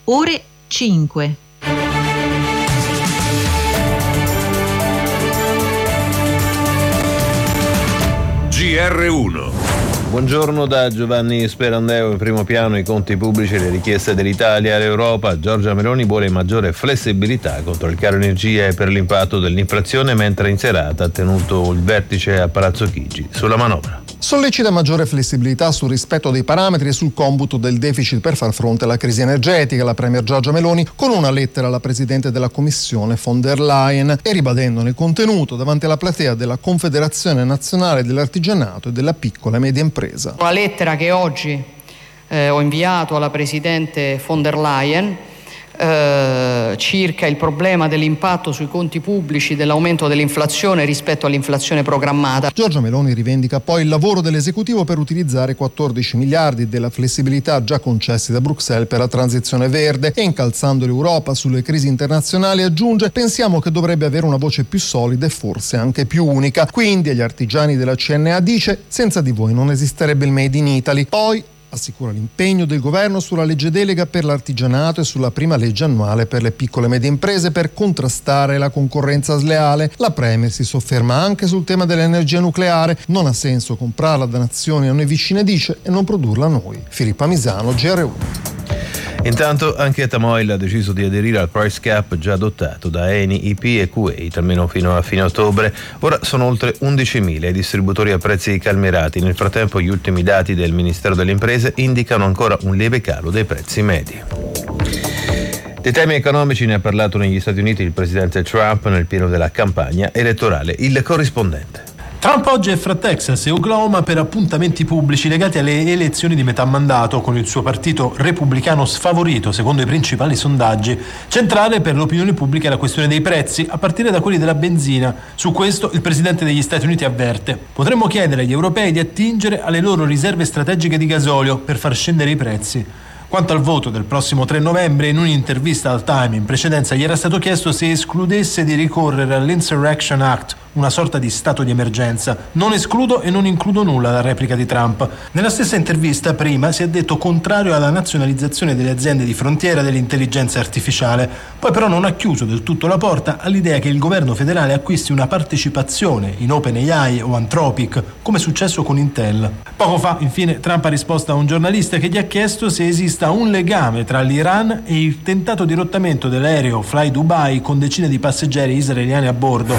ore 5. GR1. Buongiorno da Giovanni Sperandeo. In primo piano i conti pubblici e le richieste dell'Italia all'Europa. Giorgia Meloni vuole maggiore flessibilità contro il caro energia e per l'impatto dell'inflazione, mentre in serata ha tenuto il vertice a Palazzo Chigi sulla manovra. Sollecita maggiore flessibilità sul rispetto dei parametri e sul computo del deficit per far fronte alla crisi energetica. La premier Giorgia Meloni con una lettera alla Presidente della Commissione von der Leyen e ribadendone il contenuto davanti alla platea della Confederazione Nazionale dell'Artigianato e della Piccola e Media Impresa. Una lettera che oggi ho inviato alla Presidente von der Leyen circa il problema dell'impatto sui conti pubblici dell'aumento dell'inflazione rispetto all'inflazione programmata. Giorgia Meloni rivendica poi il lavoro dell'esecutivo per utilizzare 14 miliardi della flessibilità già concessi da Bruxelles per la transizione verde e, incalzando l'Europa sulle crisi internazionali, aggiunge: pensiamo che dovrebbe avere una voce più solida e forse anche più unica. Quindi agli artigiani della CNA dice: senza di voi non esisterebbe il Made in Italy. Poi assicura l'impegno del governo sulla legge delega per l'artigianato e sulla prima legge annuale per le piccole e medie imprese per contrastare la concorrenza sleale. La Premier si sofferma anche sul tema dell'energia nucleare. Non ha senso comprarla da nazioni a noi vicine, dice, e non produrla noi. Filippa Misano, GR1. Intanto anche Tamoil ha deciso di aderire al price cap già adottato da Eni, IP e Kuwait almeno fino a fine ottobre. Ora sono oltre 11.000 i distributori a prezzi calmierati. Nel frattempo gli ultimi dati del Ministero delle Imprese indicano ancora un lieve calo dei prezzi medi. Dei temi economici ne ha parlato negli Stati Uniti il presidente Trump nel pieno della campagna elettorale. Il corrispondente. Trump oggi è fra Texas e Oklahoma per appuntamenti pubblici legati alle elezioni di metà mandato, con il suo partito repubblicano sfavorito secondo i principali sondaggi. Centrale per l'opinione pubblica è la questione dei prezzi, a partire da quelli della benzina. Su questo il presidente degli Stati Uniti avverte: potremmo chiedere agli europei di attingere alle loro riserve strategiche di gasolio per far scendere i prezzi. Quanto al voto del prossimo 3 novembre, in un'intervista al Time in precedenza gli era stato chiesto se escludesse di ricorrere all'Insurrection Act, una sorta di stato di emergenza. Non escludo e non includo nulla, la replica di Trump. Nella stessa intervista prima si è detto contrario alla nazionalizzazione delle aziende di frontiera dell'intelligenza artificiale, poi però non ha chiuso del tutto la porta all'idea che il governo federale acquisti una partecipazione in OpenAI o Anthropic, come è successo con Intel. Poco fa, infine, Trump ha risposto a un giornalista che gli ha chiesto se esista un legame tra l'Iran e il tentato dirottamento dell'aereo Fly Dubai con decine di passeggeri israeliani a bordo.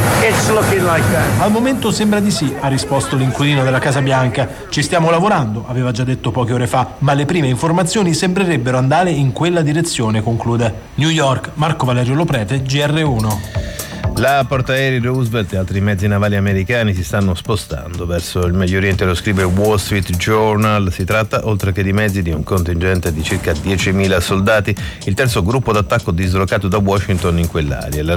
Al momento sembra di sì, ha risposto l'inquilino della Casa Bianca. Ci stiamo lavorando, aveva già detto poche ore fa, ma le prime informazioni sembrerebbero andare in quella direzione, conclude. New York, Marco Valerio Loprete, GR1. La portaerei Roosevelt e altri mezzi navali americani si stanno spostando verso il Medio Oriente, lo scrive Wall Street Journal. Si tratta, oltre che di mezzi, di un contingente di circa 10.000 soldati, il terzo gruppo d'attacco dislocato da Washington in quell'area.